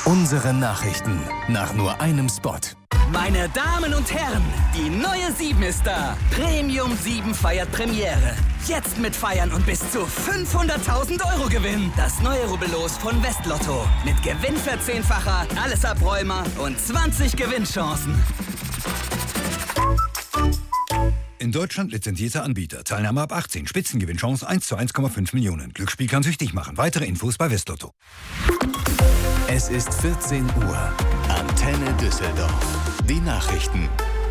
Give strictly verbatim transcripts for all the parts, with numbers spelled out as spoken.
Unsere Nachrichten nach nur einem Spot. Meine Damen und Herren, die neue sieben ist da. Premium sieben feiert Premiere. Jetzt mit Feiern und bis zu fünfhunderttausend Euro Gewinn. Das neue Rubbellos von Westlotto. Mit Gewinnverzehnfacher, alles Abräumer und zwanzig Gewinnchancen. In Deutschland lizenzierter Anbieter. Teilnahme ab achtzehn. Spitzengewinnchance eins zu eins Komma fünf Millionen. Glücksspiel kann süchtig machen. Weitere Infos bei Westlotto. Es ist vierzehn Uhr. Antenne Düsseldorf. Die Nachrichten.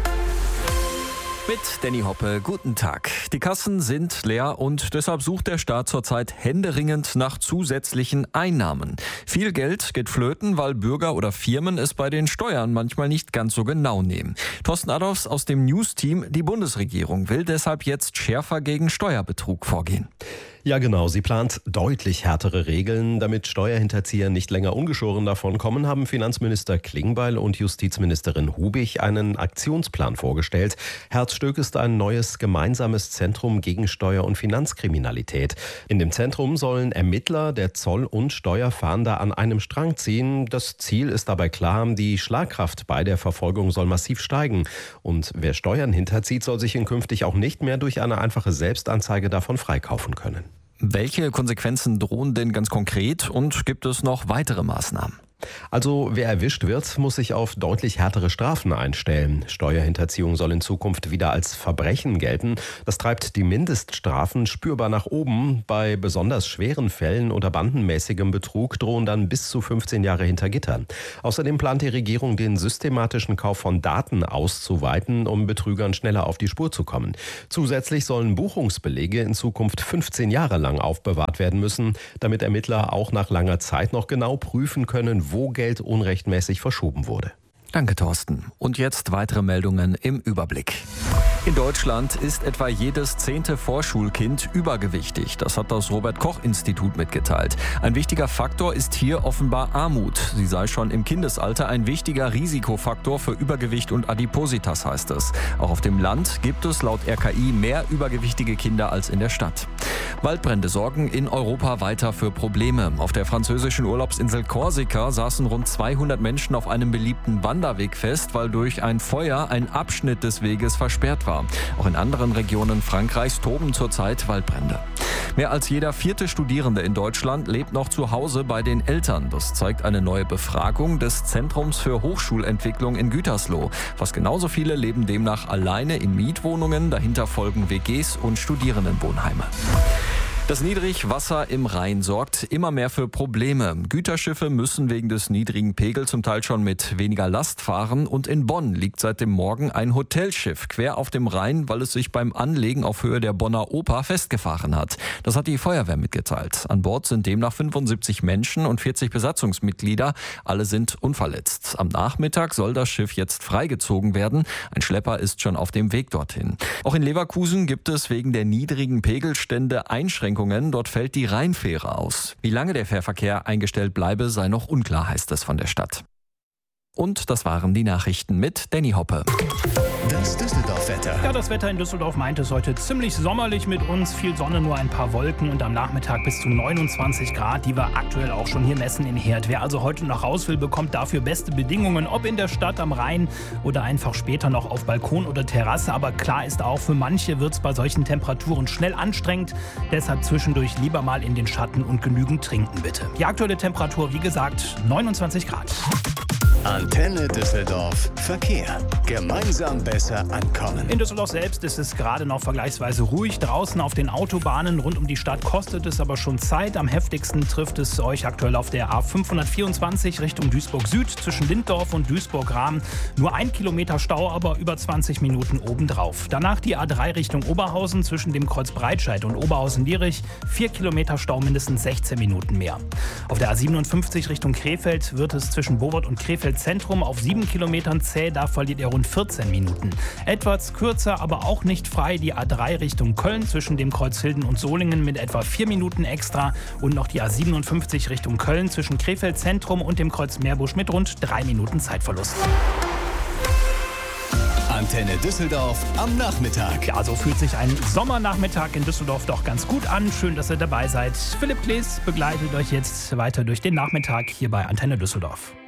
Mit Danny Hoppe, guten Tag. Die Kassen sind leer und deshalb sucht der Staat zurzeit händeringend nach zusätzlichen Einnahmen. Viel Geld geht flöten, weil Bürger oder Firmen es bei den Steuern manchmal nicht ganz so genau nehmen. Thorsten Adolfs aus dem News-Team, die Bundesregierung will deshalb jetzt schärfer gegen Steuerbetrug vorgehen. Ja genau, sie plant deutlich härtere Regeln. Damit Steuerhinterzieher nicht länger ungeschoren davonkommen, haben Finanzminister Klingbeil und Justizministerin Hubig einen Aktionsplan vorgestellt. Herzstück ist ein neues gemeinsames Zentrum gegen Steuer- und Finanzkriminalität. In dem Zentrum sollen Ermittler, der Zoll und Steuerfahnder an einem Strang ziehen. Das Ziel ist dabei klar, die Schlagkraft bei der Verfolgung soll massiv steigen. Und wer Steuern hinterzieht, soll sich in künftig auch nicht mehr durch eine einfache Selbstanzeige davon freikaufen können. Welche Konsequenzen drohen denn ganz konkret und gibt es noch weitere Maßnahmen? Also wer erwischt wird, muss sich auf deutlich härtere Strafen einstellen. Steuerhinterziehung soll in Zukunft wieder als Verbrechen gelten. Das treibt die Mindeststrafen spürbar nach oben. Bei besonders schweren Fällen oder bandenmäßigem Betrug drohen dann bis zu fünfzehn Jahre hinter Gittern. Außerdem plant die Regierung, den systematischen Kauf von Daten auszuweiten, um Betrügern schneller auf die Spur zu kommen. Zusätzlich sollen Buchungsbelege in Zukunft fünfzehn Jahre lang aufbewahrt werden müssen, damit Ermittler auch nach langer Zeit noch genau prüfen können, wo Geld unrechtmäßig verschoben wurde. Danke, Thorsten. Und jetzt weitere Meldungen im Überblick. In Deutschland ist etwa jedes zehnte Vorschulkind übergewichtig. Das hat das Robert-Koch-Institut mitgeteilt. Ein wichtiger Faktor ist hier offenbar Armut. Sie sei schon im Kindesalter ein wichtiger Risikofaktor für Übergewicht und Adipositas, heißt es. Auch auf dem Land gibt es laut R K I mehr übergewichtige Kinder als in der Stadt. Waldbrände sorgen in Europa weiter für Probleme. Auf der französischen Urlaubsinsel Korsika saßen rund zweihundert Menschen auf einem beliebten Wanderweg fest, weil durch ein Feuer ein Abschnitt des Weges versperrt war. Auch in anderen Regionen Frankreichs toben zurzeit Waldbrände. Mehr als jeder vierte Studierende in Deutschland lebt noch zu Hause bei den Eltern. Das zeigt eine neue Befragung des Zentrums für Hochschulentwicklung in Gütersloh. Fast genauso viele leben demnach alleine in Mietwohnungen. Dahinter folgen W Gs und Studierendenwohnheime. Das Niedrigwasser im Rhein sorgt immer mehr für Probleme. Güterschiffe müssen wegen des niedrigen Pegels zum Teil schon mit weniger Last fahren. Und in Bonn liegt seit dem Morgen ein Hotelschiff quer auf dem Rhein, weil es sich beim Anlegen auf Höhe der Bonner Oper festgefahren hat. Das hat die Feuerwehr mitgeteilt. An Bord sind demnach fünfundsiebzig Menschen und vierzig Besatzungsmitglieder. Alle sind unverletzt. Am Nachmittag soll das Schiff jetzt freigezogen werden. Ein Schlepper ist schon auf dem Weg dorthin. Auch in Leverkusen gibt es wegen der niedrigen Pegelstände Einschränkungen. Dort fällt die Rheinfähre aus. Wie lange der Fährverkehr eingestellt bleibe, sei noch unklar, heißt es von der Stadt. Und das waren die Nachrichten mit Danny Hoppe. Das Düsseldorf-Wetter. Ja, das Wetter in Düsseldorf meint es heute ziemlich sommerlich mit uns. Viel Sonne, nur ein paar Wolken und am Nachmittag bis zu neunundzwanzig Grad, die wir aktuell auch schon hier messen in Herd. Wer also heute noch raus will, bekommt dafür beste Bedingungen, ob in der Stadt am Rhein oder einfach später noch auf Balkon oder Terrasse. Aber klar ist auch, für manche wird es bei solchen Temperaturen schnell anstrengend. Deshalb zwischendurch lieber mal in den Schatten und genügend trinken, bitte. Die aktuelle Temperatur, wie gesagt, neunundzwanzig Grad. Antenne Düsseldorf Verkehr. Gemeinsam besser ankommen. In Düsseldorf selbst ist es gerade noch vergleichsweise ruhig. Draußen auf den Autobahnen rund um die Stadt kostet es aber schon Zeit. Am heftigsten trifft es euch aktuell auf der A fünfhundertvierundzwanzig Richtung Duisburg Süd zwischen Linddorf und Duisburg-Rahm. Nur ein Kilometer Stau, aber über zwanzig Minuten obendrauf. Danach die A drei Richtung Oberhausen zwischen dem Kreuz Breitscheid und Oberhausen-Lierich. Vier Kilometer Stau, mindestens sechzehn Minuten mehr. Auf der A siebenundfünfzig Richtung Krefeld wird es zwischen Bowert und Krefeld Zentrum auf sieben Kilometern zäh, da verliert er rund vierzehn Minuten. Etwas kürzer, aber auch nicht frei die A drei Richtung Köln zwischen dem Kreuz Hilden und Solingen mit etwa vier Minuten extra und noch die A siebenundfünfzig Richtung Köln zwischen Krefeld Zentrum und dem Kreuz Meerbusch mit rund drei Minuten Zeitverlust. Antenne Düsseldorf am Nachmittag. Ja, so fühlt sich ein Sommernachmittag in Düsseldorf doch ganz gut an. Schön, dass ihr dabei seid. Philipp Klees begleitet euch jetzt weiter durch den Nachmittag hier bei Antenne Düsseldorf.